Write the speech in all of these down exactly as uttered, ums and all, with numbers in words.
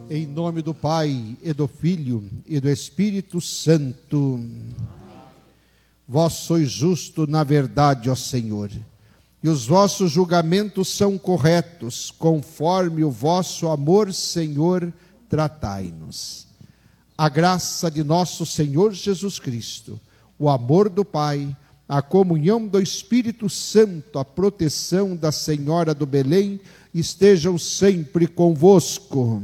Em nome do Pai, e do Filho, e do Espírito Santo. Vós sois justo na verdade, ó Senhor, e os vossos julgamentos são corretos, conforme o vosso amor, Senhor, tratai-nos. A graça de nosso Senhor Jesus Cristo, o amor do Pai, a comunhão do Espírito Santo, a proteção da Senhora do Belém, estejam sempre convosco.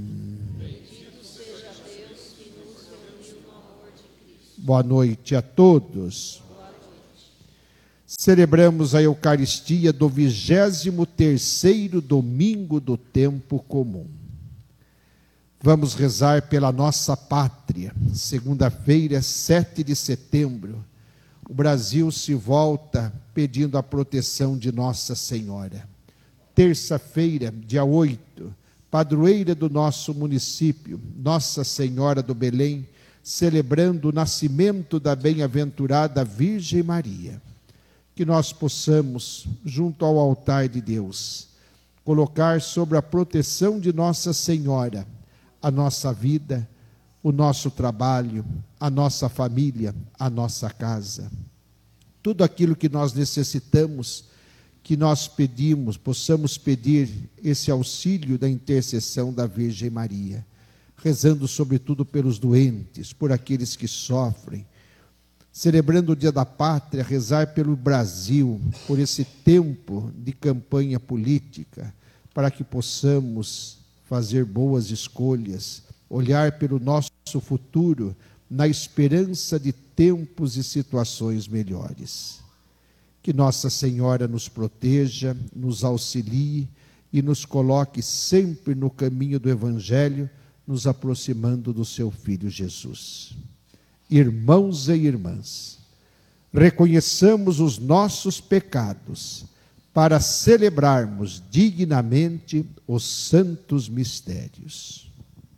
Boa noite a todos. Celebramos a Eucaristia do vigésimo terceiro domingo do tempo comum. Vamos rezar pela nossa pátria. Segunda-feira, sete de setembro, o Brasil se volta pedindo a proteção de Nossa Senhora. Terça-feira, dia oito, padroeira do nosso município, Nossa Senhora do Belém, celebrando o nascimento da bem-aventurada Virgem Maria. Que nós possamos, junto ao altar de Deus, colocar sobre a proteção de Nossa Senhora a nossa vida, o nosso trabalho, a nossa família, a nossa casa. Tudo aquilo que nós necessitamos, que nós pedimos, possamos pedir esse auxílio da intercessão da Virgem Maria, rezando sobretudo pelos doentes, por aqueles que sofrem, celebrando o Dia da Pátria, rezar pelo Brasil, por esse tempo de campanha política, para que possamos fazer boas escolhas, olhar pelo nosso futuro, na esperança de tempos e situações melhores. Que Nossa Senhora nos proteja, nos auxilie e nos coloque sempre no caminho do Evangelho, nos aproximando do seu Filho Jesus. Irmãos e irmãs, reconheçamos os nossos pecados para celebrarmos dignamente os santos mistérios.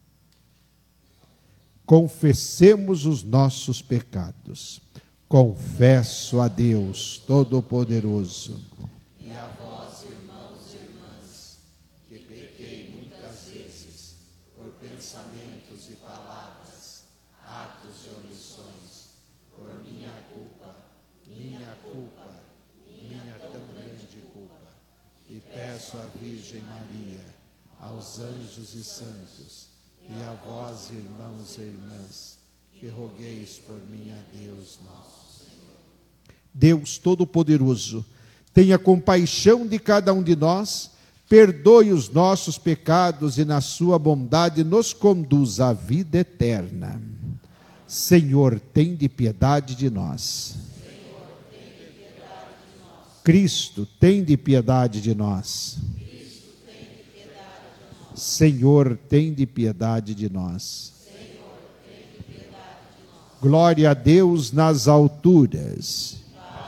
Confessemos os nossos pecados. Confesso a Deus Todo-Poderoso e a vós, irmãos e irmãs, que pequei muitas vezes por pensamentos e palavras, atos e omissões, por minha culpa, minha culpa, minha tão grande culpa. E peço à Virgem Maria, aos anjos e santos, e a vós, irmãos e irmãs, que rogueis por mim a Deus nosso. Deus Todo-Poderoso, tenha compaixão de cada um de nós, perdoe os nossos pecados e na sua bondade nos conduz à vida eterna. Senhor, tende piedade de nós. Senhor, tende piedade de nós. Cristo, tende piedade de nós. Cristo, tende piedade de nós. Senhor, tende piedade de nós. Senhor, tende piedade de nós. Glória a Deus nas alturas.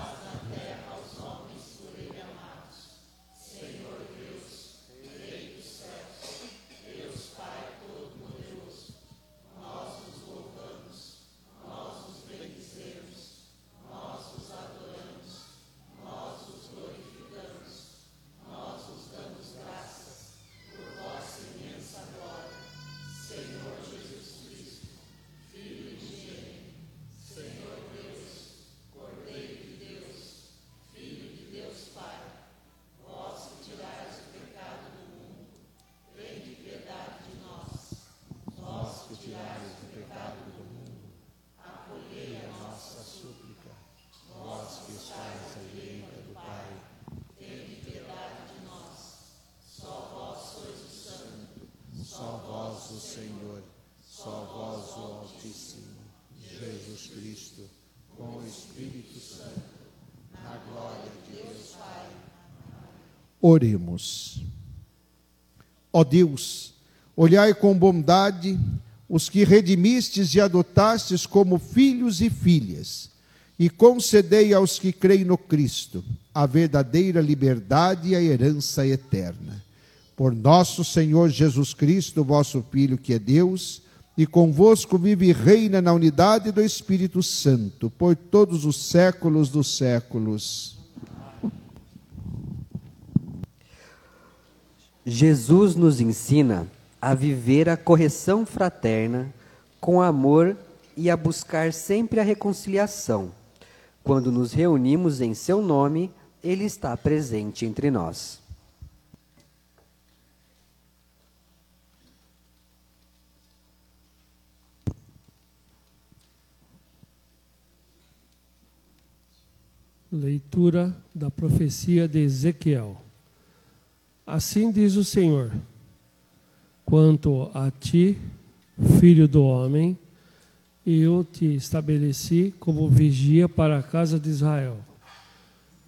Oremos. Ó Deus, olhai com bondade os que redimistes e adotastes como filhos e filhas, e concedei aos que creem no Cristo a verdadeira liberdade e a herança eterna. Por nosso Senhor Jesus Cristo, vosso Filho, que é Deus, e convosco vive e reina na unidade do Espírito Santo, por todos os séculos dos séculos. Jesus nos ensina a viver a correção fraterna com amor e a buscar sempre a reconciliação. Quando nos reunimos em seu nome, ele está presente entre nós. Leitura da profecia de Ezequiel. Assim diz o Senhor: quanto a ti, filho do homem, eu te estabeleci como vigia para a casa de Israel.